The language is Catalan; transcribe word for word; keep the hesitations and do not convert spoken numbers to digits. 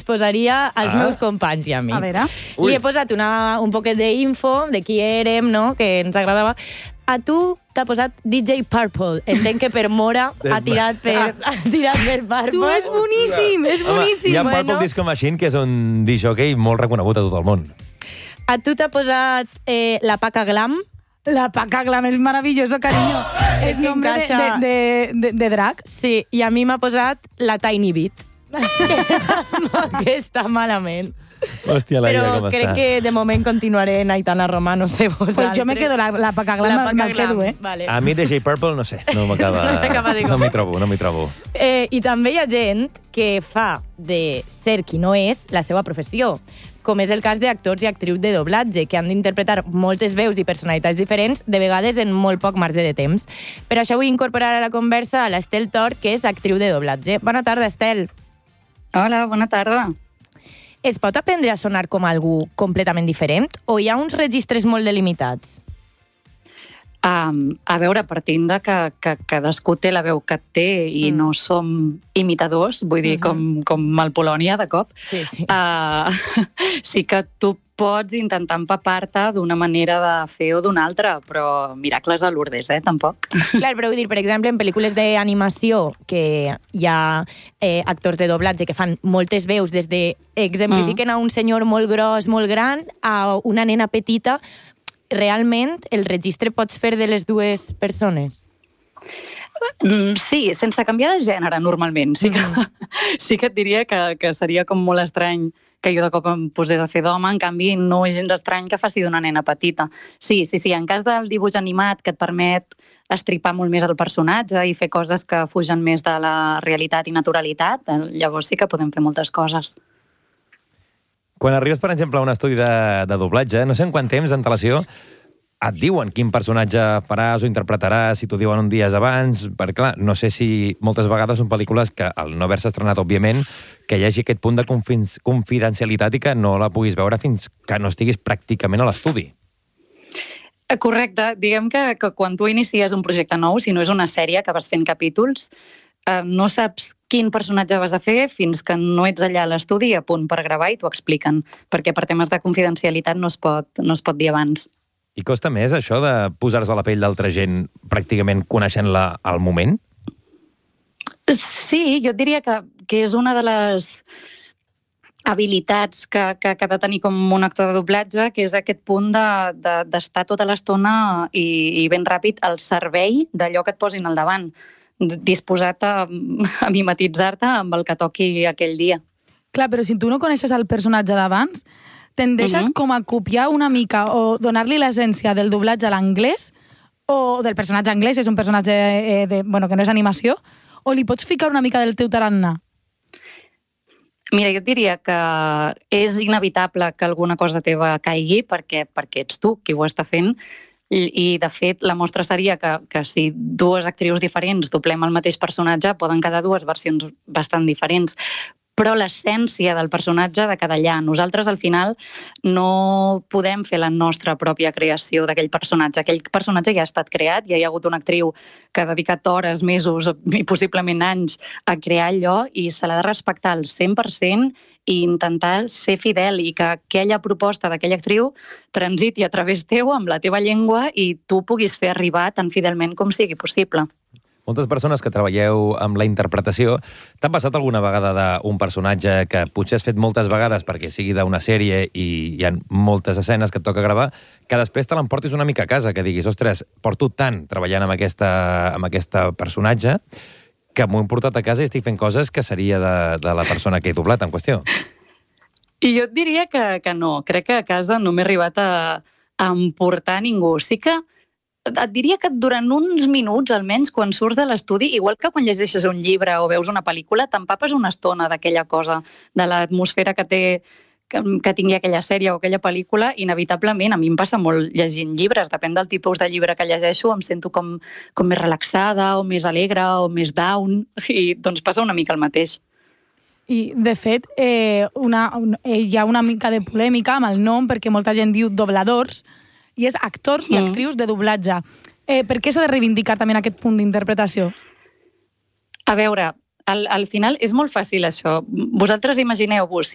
posaria als Ah. meus companys i a mi. A veure. Ui. I he posat una, un poquet d'info de qui érem, no?, que ens agradava. A tu t'ha posat D J Purple. Entenc que per Mora ha tirat per, ha tirat per Purple. Tu, és boníssim, és Home, boníssim. hi ha bueno. Purple Disco Machine, que és un disc-jockey molt reconegut a tot el món. A tu t'ha posat eh, la Paca Glam. La Paca Glam és maravilloso, cariño. És És que nombre de, encaixa. de, de, de drag. Sí, i a mi m'ha posat la Tiny Beat. que està malament. Hòstia, Laia, Però com crec està. que de moment continuaré en Aitana Roma, no sé vosaltres. Pues jo me quedo la, la Paca Glam, La la Paca me'l Glam, quedo, eh? Vale. A mi D J Purple, no sé, no m'acaba... No t'acaba de No m'hi trobo, no m'hi trobo. Eh, I també hi ha gent que fa de ser qui no és la seva professió, com és el cas d'actors i actrius de doblatge, que han d'interpretar moltes veus i personalitats diferents, de vegades en molt poc marge de temps. Per això vull incorporar a la conversa a l'Estel Tor, que és actriu de doblatge. Bona tarda, Estel. Hola, bona tarda. Es pot aprendre a sonar com algú completament diferent o hi ha uns registres molt delimitats? Um, a veure, partint de que, que cadascú té la veu que té i Mm. no som imitadors, vull dir, com, com el Polònia, de cop, Sí, sí. uh, sí que tu pots intentar empapar-te d'una manera de fer o d'una altra, però miracles a Lourdes, eh, tampoc. Clar, però vull dir, per exemple, en pel·lícules d'animació que hi ha eh, actors de doblatge que fan moltes veus, des de exemplifiquen a un senyor molt gros, molt gran, a una nena petita, realment el registre pots fer de les dues persones? Mm, sí, sense canviar de gènere, normalment. Sí que, sí que et diria que, que seria com molt estrany que jo de cop em posés a fer d'home, en canvi no és gens estrany que faci d'una nena petita. Sí, sí, sí, en cas del dibuix animat que et permet estripar molt més el personatge i fer coses que fugen més de la realitat i naturalitat, llavors sí que podem fer moltes coses. Quan arribes, per exemple, a un estudi de, de doblatge, no sé en quant temps d'antelació et diuen quin personatge faràs o interpretaràs, si t'ho diuen un dies abans, perquè, clar, no sé si moltes vegades són pel·lícules que, al no haver-se estrenat, òbviament, que hi hagi aquest punt de confins, confidencialitat i que no la puguis veure fins que no estiguis pràcticament a l'estudi. Correcte. Diguem que, que quan tu inicies un projecte nou, si no és una sèrie que vas fent capítols, eh, no saps quin personatge vas a fer fins que no ets allà a l'estudi a punt per gravar i t'ho expliquen, perquè per temes de confidencialitat no es pot, no es pot dir abans. I costa més això de posar-se a la pell d'altra gent pràcticament coneixent-la al moment? Sí, jo et diria que, que és una de les habilitats que, que, que ha de tenir com un actor de doblatge, que és aquest punt d'estar de, de, tota l'estona i, i ben ràpid al servei d'allò que et posin al davant, disposat a, a mimetitzar-te amb el que toqui aquell dia. Clar, però si tu no coneixes el personatge d'abans, tendeixes Mhm. com a copiar una mica o donar-li l'essència del doblatge a l'anglès o del personatge anglès, és un personatge eh, de, bueno, que no és animació, o li pots ficar una mica del teu tarannà? Mira, jo et diria que és inevitable que alguna cosa teva caigui perquè, perquè ets tu qui ho està fent i, i de fet, la mostra seria que, que si dues actrius diferents doblem el mateix personatge, poden quedar dues versions bastant diferents, però l'essència del personatge ha de quedar allà. Nosaltres, al final, no podem fer la nostra pròpia creació d'aquell personatge. Aquell personatge ja ha estat creat, ja hi ha hagut una actriu que ha dedicat hores, mesos i possiblement anys a crear allò i se l'ha de respectar al cent per cent i intentar ser fidel i que aquella proposta d'aquella actriu transiti a través teu amb la teva llengua i tu puguis fer arribar tan fidelment com sigui possible. Moltes persones que treballeu amb la interpretació, t'ha passat alguna vegada d'un personatge que potser has fet moltes vegades perquè sigui d'una sèrie i hi ha moltes escenes que et toca gravar, que després te l'emportis una mica a casa, que diguis, ostres, porto tant treballant amb aquesta, amb aquesta personatge que m'ho he portat a casa i estic fent coses que seria de, de la persona que he doblat en qüestió. I jo et diria que, que no. Crec que a casa no m'he arribat a, a emportar ningú. Sí que et diria que durant uns minuts, almenys, quan surts de l'estudi, igual que quan llegeixes un llibre o veus una pel·lícula, t'empapes una estona d'aquella cosa, de l'atmosfera que té que, que tingui aquella sèrie o aquella pel·lícula, inevitablement. A mi em passa molt llegint llibres, depèn del tipus de llibre que llegeixo, em sento com, com més relaxada o més alegre o més down, i doncs passa una mica el mateix. I, de fet, eh, una, un, eh, hi ha una mica de polèmica amb el nom, perquè molta gent diu dobladors, i és actors i actrius de doblatge. Eh, per què s'ha de reivindicar també en aquest punt d'interpretació? A veure, al, al final és molt fàcil això. Vosaltres imagineu-vos,